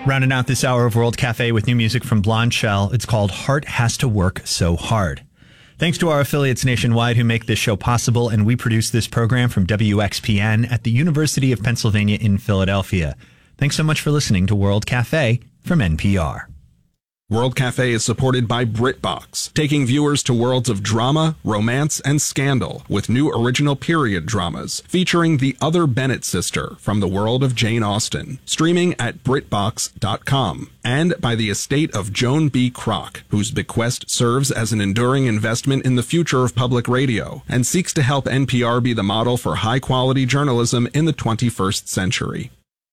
Rounding out this hour of World Cafe with new music from Blonde Shell. It's called Heart Has to Work So Hard. Thanks to our affiliates nationwide who make this show possible, and we produce this program from WXPN at the University of Pennsylvania in Philadelphia. Thanks so much for listening to World Cafe from NPR. World Cafe is supported by BritBox, taking viewers to worlds of drama, romance, and scandal with new original period dramas featuring the other Bennett sister from the world of Jane Austen, streaming at BritBox.com, and by the estate of Joan B. Kroc, whose bequest serves as an enduring investment in the future of public radio and seeks to help NPR be the model for high-quality journalism in the 21st century.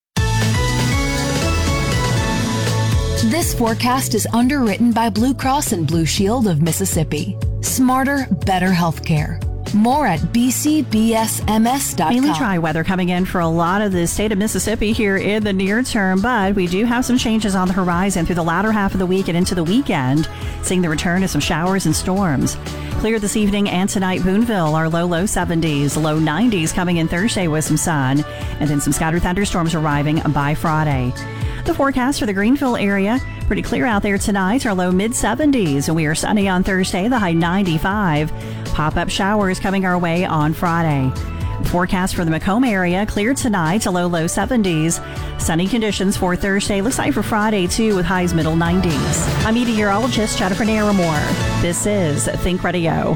This forecast is underwritten by Blue Cross and Blue Shield of Mississippi. Smarter, better healthcare. More at bcbsms.com. Mainly dry weather coming in for a lot of the state of Mississippi here in the near term, but we do have some changes on the horizon through the latter half of the week and into the weekend, seeing the return of some showers and storms. Clear this evening and tonight, Boonville, our low 70s, low 90s coming in Thursday with some sun, and then some scattered thunderstorms arriving by Friday. The forecast for the Greenville area, pretty clear out there tonight, our low mid-70s, and we are sunny on Thursday, the high 95. Pop-up showers coming our way on Friday. Forecast for the Macomb area, clear tonight, a low 70s. Sunny conditions for Thursday, looks like for Friday too, with highs middle 90s. I'm meteorologist Jennifer Naramore. This is Think Radio.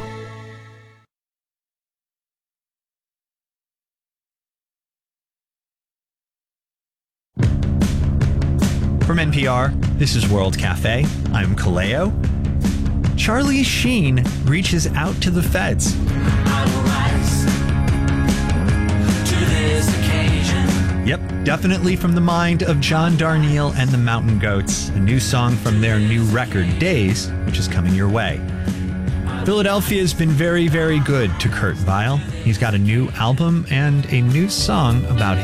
From NPR, this is World Cafe. I'm Kaleo. Charlie Sheen reaches out to the feds. I will rise to this occasion. Yep, definitely from the mind of John Darnielle and the Mountain Goats, a new song from their new record, Days, which is coming your way. Philadelphia's been very, very good to Kurt Vile. He's got a new album and a new song about